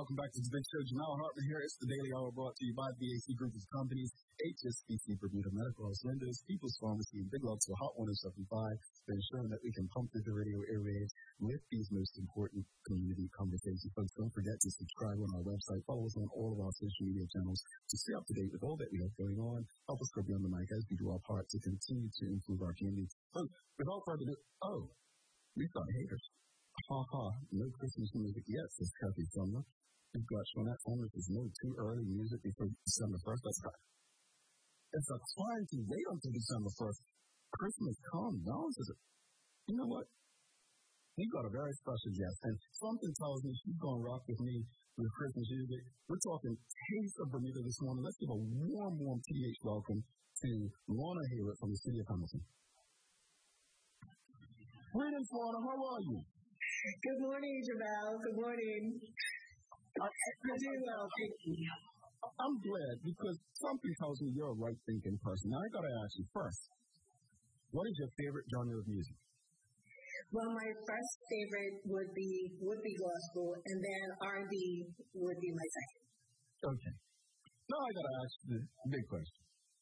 welcome back to the Big Show. Jamal Hartman here. It's the Daily Hour brought to you by BAC Group of Companies, HSBC Bermuda Medical House Windows, People's Pharmacy, and Big Love to Hot 107.5, ensuring that we can pump through the radio airwaves with these most important community conversations. Folks, don't forget to subscribe on our website. Follow us on all of our social media channels to stay up to date with all that we have going on. Help us go beyond the mic as we do our part to continue to improve our community. Folks, without further ado, we've got haters. No Christmas music yet, says Kathy Sumner. We've got Shonette Homer says no too early music before December 1st. That's right. It's a time to wait until December 1st. Christmas comes. No one says it. You know what? We got a very special guest, and something tells me she's going to rock with me with Christmas music. We're talking Taste of Bermuda this morning. Let's give a warm PH welcome to Lorna Hayward from the city of Hamilton. Greetings, Lorna. How are you? Good morning, Jamal. Good morning. I'm doing well, thank you. I'm glad because something tells me you're a right-thinking person. Now, I got to ask you first, what is your favorite genre of music? Well, my first favorite would be gospel, and then R&B would be my second. Okay. Now I got to ask the big question.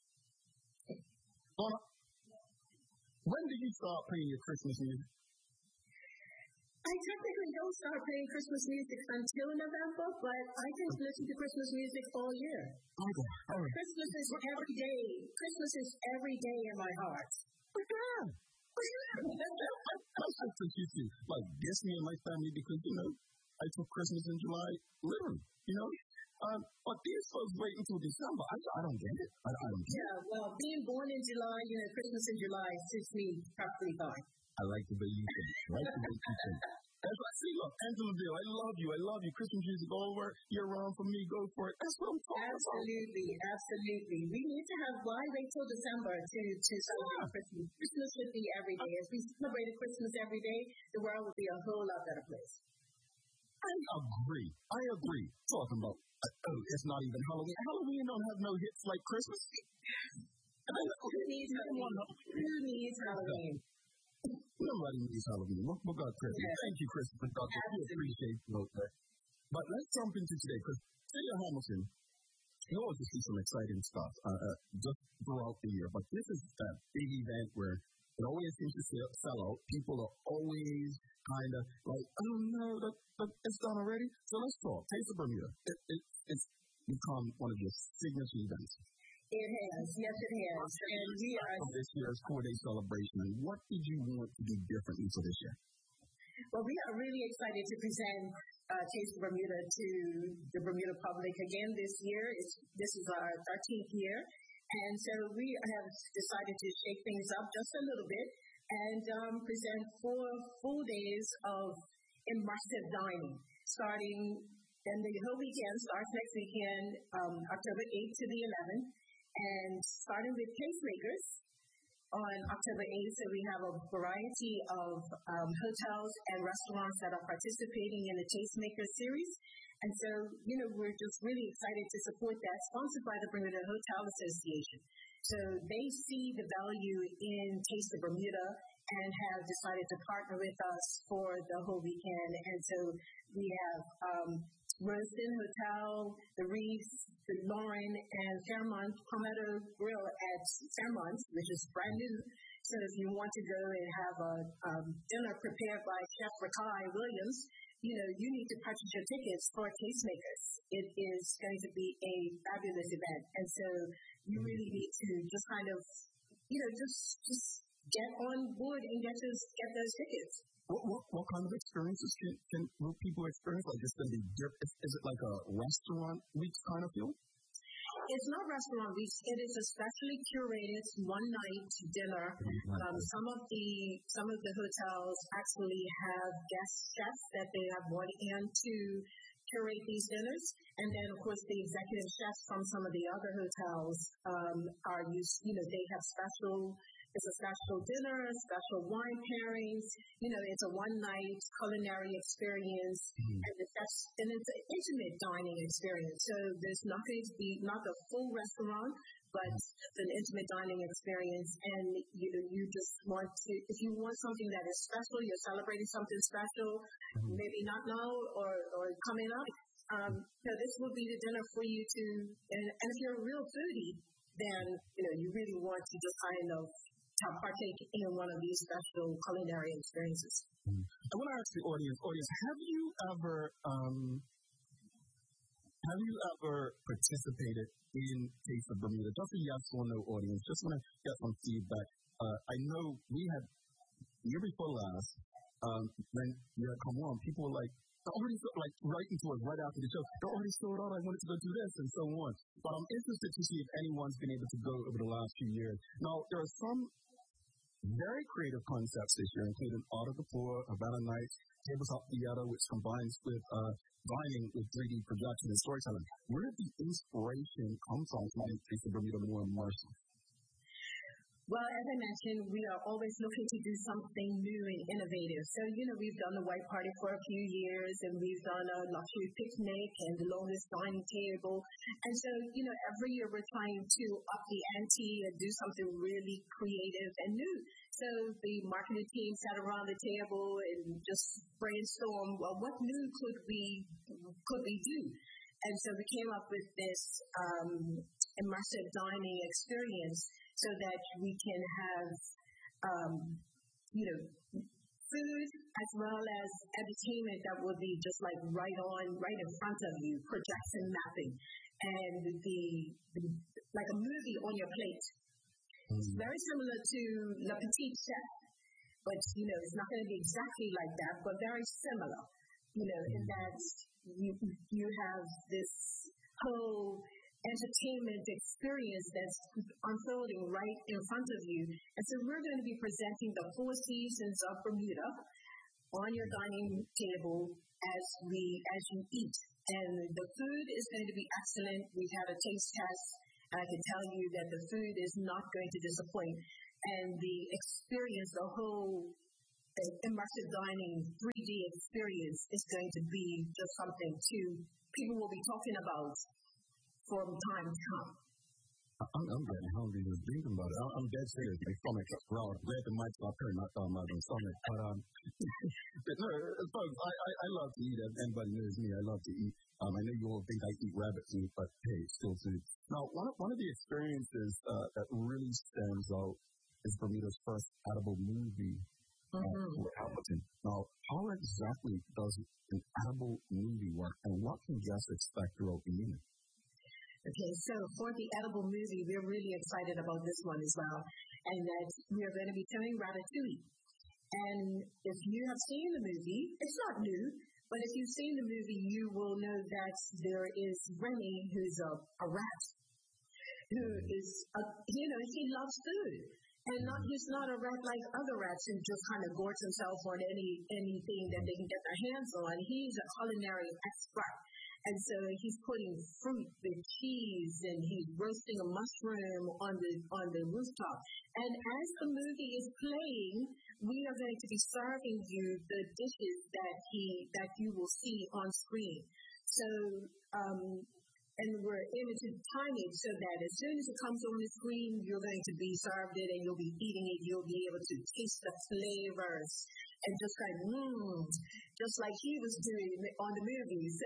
When did you start playing your Christmas music? I technically don't start playing Christmas music until November, but I can listen to Christmas music all year. Okay. All right. Christmas is every day. Christmas is every day in my heart. That's what you see. Like, guess me and my family because, I took Christmas in July, literally, But these folks wait until December. I don't get it. I don't get it. Yeah, well, being born in July, Christmas in July suits me perfectly fine. I like the way you think. Right the way you think. That's what I see. Look, Angela Bill, I love you. Christmas music all over year-round for me. Go for it. That's what I'm talking about. Absolutely. We need to have, why wait till December to celebrate Christmas? Christmas should be every day. If we celebrated Christmas every day, the world would be a whole lot better place. I agree. Talking about, it's not even Halloween. Halloween don't have no hits like Christmas. Who needs Halloween? Nobody needs Halloween. We'll go Christmas. Yes. Thank you, Christopher. We appreciate you out there. But let's jump into today, because City of Hamilton, you always see some exciting stuff just throughout the year. But this is that big event where it always seems to sell out. People are always kind of like, oh no, it's done already. So let's talk. Taste of Bermuda. It's become one of your signature events. It has. Yes, it has. And we are. This year's 4-day celebration. And what did you want to do differently for this year? Well, we are really excited to present Taste of Bermuda to the Bermuda public again this year. This is our 13th year. And so we have decided to shake things up just a little bit and present 4 full days of immersive dining, starting, and the whole weekend starts next weekend, October 8th to the 11th. And starting with tastemakers on October 8th, so we have a variety of hotels and restaurants that are participating in the Tastemaker series. And so, we're just really excited to support that, sponsored by the Bermuda Hotel Association. So they see the value in Taste of Bermuda and have decided to partner with us for the whole weekend. And so we have Royston Hotel, the Reefs, the Lauren, and Fairmont Palmetto Grill at Fairmont, which is brand new. So if you want to go and have a dinner prepared by Chef Rakai Williams, you need to purchase your tickets for Tastemakers. It is going to be a fabulous event. And so you really need to just kind of, just get on board and get those tickets. What kind of experiences will people experience? Like, it's going to be different. Is it like a restaurant week kind of feel? It's not restaurant weeks. It is a specially curated one-night dinner. Some of the hotels actually have guest chefs that they have brought in to curate these dinners, and then of course the executive chefs from some of the other hotels are used. They have special. It's a special dinner, special wine pairings. It's a one-night culinary experience, and it's an intimate dining experience. So there's not going to be not the full restaurant, but it's an intimate dining experience. And you just want to, if you want something that is special, you're celebrating something special, maybe not now or coming up. So this will be the dinner for you to, and if you're a real foodie, then you really want to just kind of partake in one of these special culinary experiences. I want to ask the audience, have you ever participated in Taste of Bermuda? Just a yes or no, audience. Just want to get some feedback. I know we had, year before last, when you had come on, people were already writing to us right after the show. They already sold out. I wanted to go do this and so on. But I'm interested to see if anyone's been able to go over the last few years. Now, there are some very creative concepts this year, including Art of the Poor, Havana Nights, Tabletop Theater, which combines with dining with 3D projection and storytelling. Where did the inspiration come from to make Taste of Bermuda more immersive? Well, as I mentioned, we are always looking to do something new and innovative. So, we've done the White Party for a few years, and we've done a luxury picnic and the longest dining table. And so, every year we're trying to up the ante and do something really creative and new. So the marketing team sat around the table and just brainstormed, well, what new could we do? And so we came up with this immersive dining experience so that we can have, food as well as entertainment that will be just right in front of you, projection mapping, and like a movie on your plate. It's very similar to Le Petit Chef, but, it's not going to be exactly like that, but very similar, in that you have this whole entertainment experience that's unfolding right in front of you. And so we're going to be presenting the 4 seasons of Bermuda on your dining table as you eat. And the food is going to be excellent. We've had a taste test, and I can tell you that the food is not going to disappoint. And the experience, the whole immersive dining 3D experience is going to be just something people will be talking about for time to come. I'm getting hungry just thinking about it. I'm dead serious. My stomach is growling. I'm glad the mic's up here, not talking about my stomach. But no, folks, I love to eat. Everybody knows me. I love to eat. I know you all think I eat rabbit food, but hey, it's still food. Now, one of the experiences that really stands out is Bermuda's first edible movie. For Hamilton. Now, how exactly does an edible movie work, and what can guests expect throughout the evening? Okay, so for the edible movie, we're really excited about this one as well, and that we are going to be showing Ratatouille. And if you have seen the movie, it's not new, but if you've seen the movie, you will know that there is Remy, who's a rat, who is, he loves food. And he's not a rat like other rats who just kind of gorge themselves on anything that they can get their hands on. He's a culinary expert. And so he's putting fruit with cheese, and he's roasting a mushroom on the rooftop. And as the movie is playing, we are going to be serving you the dishes that you will see on screen. So, and we're able to time it so that as soon as it comes on the screen, you're going to be served it, and you'll be eating it. You'll be able to taste the flavors and just just like he was doing on the movie. So,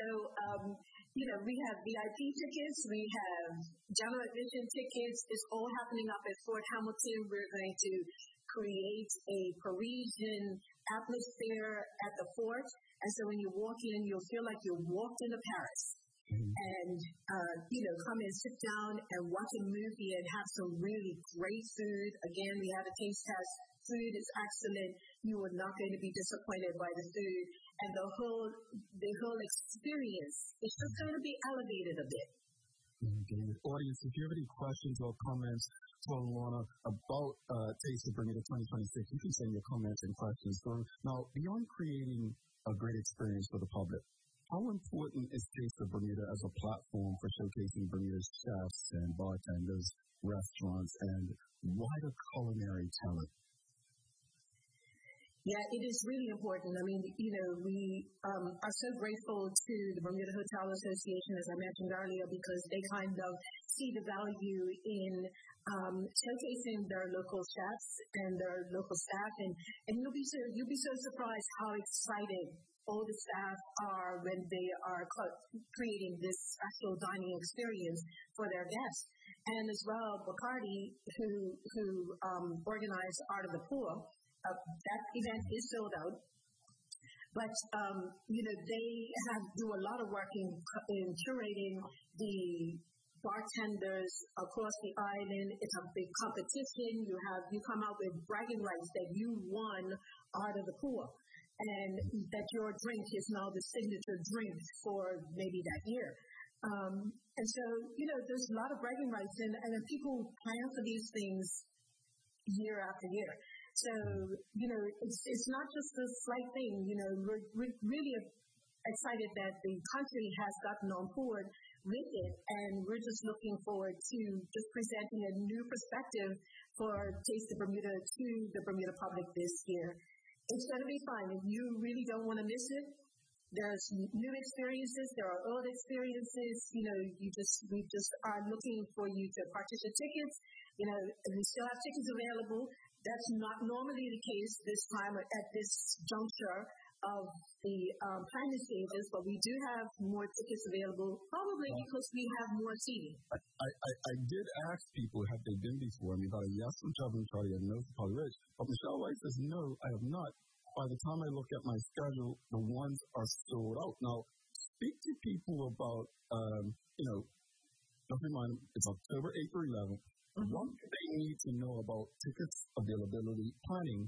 we have VIP tickets, we have general admission tickets. It's all happening up at Fort Hamilton. We're going to create a Parisian atmosphere at the fort. And so when you walk in, you'll feel like you walked into Paris. And, come and sit down and watch a movie and have some really great food. Again, we had a taste test. Food is excellent. You are not going to be disappointed by the food. And the whole experience is just going to be elevated a bit. Audience, if you have any questions or comments for Lorna about Taste of Bermuda 2026, you can send your comments and questions through. Now, beyond creating a great experience for the public, how important is Taste of Bermuda as a platform for showcasing Bermuda's chefs and bartenders, restaurants, and wider culinary talent? Yeah, it is really important. I mean, we are so grateful to the Bermuda Hotel Association, as I mentioned earlier, because they kind of see the value in showcasing their local chefs and their local staff, and you'll be so surprised how excited all the staff are when they are creating this actual dining experience for their guests. And as well, Bacardi, who organized Art of the Poor, that event is sold out. But, they do a lot of work in curating the bartenders across the island. It's a big competition. You come out with bragging rights that you won Art of the Poor, and that your drink is now the signature drink for maybe that year. And so, there's a lot of bragging rights, and people plan for these things year after year. So, it's not just a slight thing. We're really excited that the country has gotten on board with it, and we're just looking forward to just presenting a new perspective for Taste of Bermuda to the Bermuda public this year. It's going to be fun. If you really don't want to miss it, there's new experiences, there are old experiences. We just are looking for you to purchase your tickets. We still have tickets available. That's not normally the case this time at this juncture of the planning stages, but we do have more tickets available, probably because we have more seating. I did ask people, have they been before? I mean, yes, I'm traveling Charlie and no for Polly Ridge. But Michelle White says, no, I have not. By the time I look at my schedule, the ones are sold out. Now, speak to people about, keep in mind, it's October 8th or 11th. Mm-hmm. What do they need to know about tickets availability planning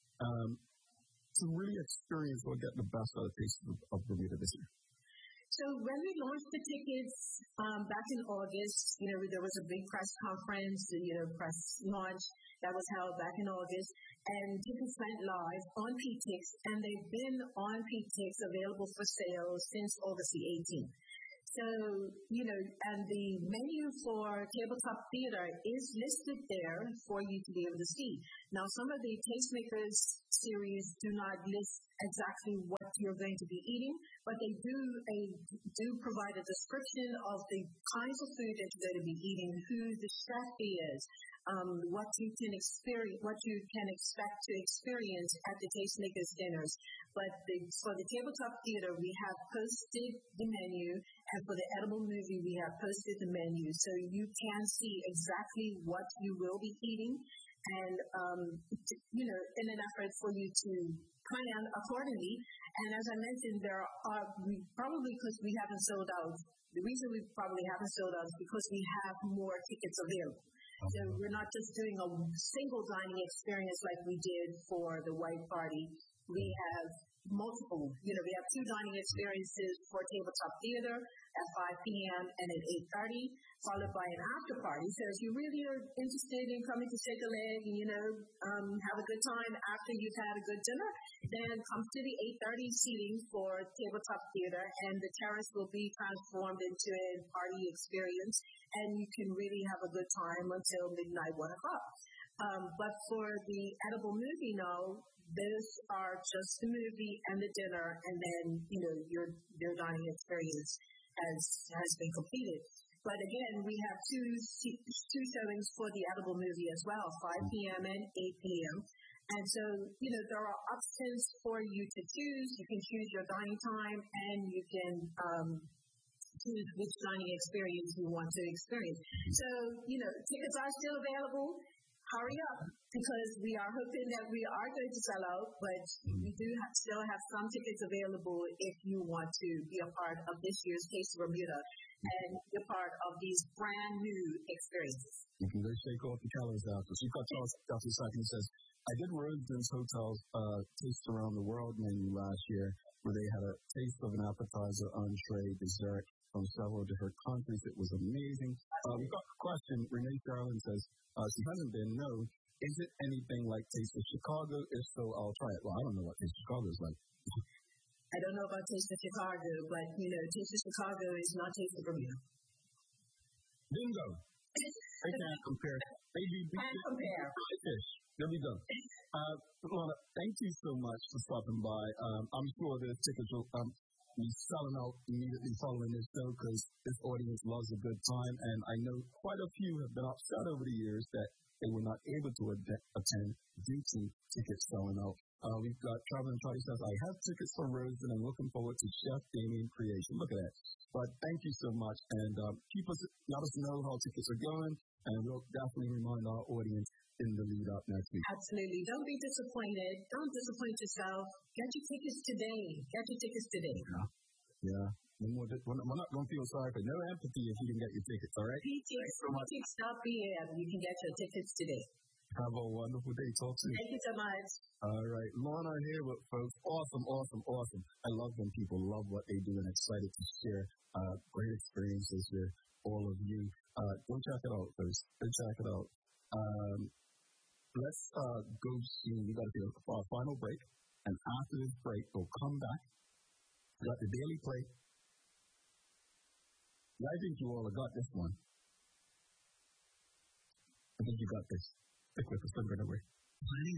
to really experience or get the best out of Taste of Bermuda this year? So when we launched the tickets back in August, there was a big press conference, press launch that was held back in August, and tickets went live on PTix, and they've been on PTix available for sale since August the 18th. So, and the menu for Tabletop Theater is listed there for you to be able to see. Now, some of the Tastemakers series do not list exactly what you're going to be eating, but they do provide a description of the kinds of food that you're going to be eating, who the chef is, what you can expect to experience at the Tastemakers dinners. But for the Tabletop Theater, we have posted the menu, and for the Edible Movie, we have posted the menu, so you can see exactly what you will be eating, and in an effort for you to plan accordingly. And as I mentioned, probably because we haven't sold out. The reason we probably haven't sold out is because we have more tickets available. So we're not just doing a single dining experience like we did for the White Party. We have multiple, we have two dining experiences for Tabletop Theater at 5 p.m. and at 8:30, followed by an after party. So if you really are interested in coming to shake a leg and, have a good time after you've had a good dinner, then come to the 8:30 seating for Tabletop Theater, and the terrace will be transformed into a party experience, and you can really have a good time until midnight, 1 o'clock. But for the Edible Movie now, those are just the movie and the dinner, and then, your dining experience has been completed. But again, we have two showings for the Edible Movie as well, 5 p.m. and 8 p.m. And so, there are options for you to choose. You can choose your dining time, and you can choose which dining experience you want to experience. So, tickets are still available. Hurry up, because we are hoping that we are going to sell out, but we do still have some tickets available if you want to be a part of this year's Taste of Bermuda and be a part of these brand new experiences. You can go shake off the calories after. So you've got Charles after a second. He says, I did Rosedens Hotel's Taste Around the World menu last year, where they had a taste of an appetizer, entree, dessert from several different countries. It was amazing. We've got a question. Renee Garland says, she hasn't been, no. Is it anything like Taste of Chicago? If so, I'll try it. Well, I don't know what Taste of Chicago is like. I don't know about Taste of Chicago, but, Taste of Chicago is not Taste of Bermuda. Bingo. They can't compare. They do compare. Fish. There we go. Lorna, thank you so much for stopping by. I'm sure the tickets will be selling out immediately following this show, because this audience loves a good time, and I know quite a few have been upset over the years that they were not able to attend due to tickets selling out. We've got Traveling Charlie says, I have tickets for Rose and I'm looking forward to Chef Damien Creation. Look at that. But thank you so much. And let us know how tickets are going. And we'll definitely remind our audience in the lead up next week. Absolutely. Don't be disappointed. Don't disappoint yourself. Get your tickets today. Get your tickets today. Yeah. We're not going to feel sorry for no empathy if you can get your tickets, all right? PTX.BM. You can get your tickets today. Have a wonderful day. Talk soon. Thank you so much. All right. Lorna here with folks. Awesome. I love when people love what they do and excited to share great experiences with all of you. Go check it out first. Go check it out. Let's go see. We got to do our final break. And after this break, we'll come back. We got the Daily Play. I think you all have got this one. I think you got this. Stick with us. Don't go away.